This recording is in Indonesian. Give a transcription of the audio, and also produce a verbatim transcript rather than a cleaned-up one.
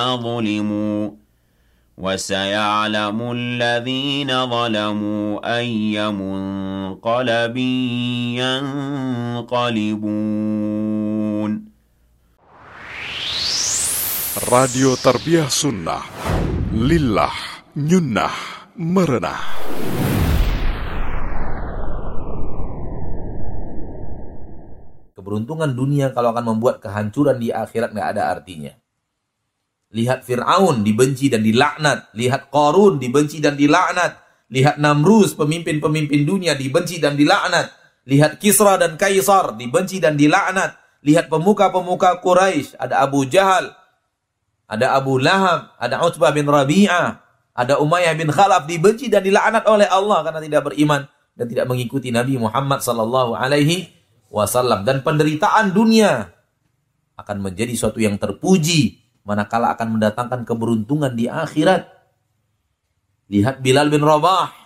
ظلموا وسيعلم الذين ظلموا أي منقلب ينقلبون. Radio Tarbiyah Sunnah, Lillah, Nyunnah, Merenah. Keberuntungan dunia kalau akan membuat kehancuran di akhirat nggak ada artinya. Lihat Fir'aun dibenci dan dilaknat. Lihat Qarun dibenci dan dilaknat. Lihat Namrus, pemimpin-pemimpin dunia dibenci dan dilaknat. Lihat Kisra dan Kaisar dibenci dan dilaknat. Lihat pemuka-pemuka Quraisy, ada Abu Jahal, ada Abu Lahab, ada Utbah bin Rabi'ah, ada Umayyah bin Khalaf, dibenci dan dilaknat oleh Allah karena tidak beriman dan tidak mengikuti Nabi Muhammad sallallahu alaihi wasallam. Dan penderitaan dunia akan menjadi suatu yang terpuji manakala akan mendatangkan keberuntungan di akhirat. Lihat Bilal bin Rabah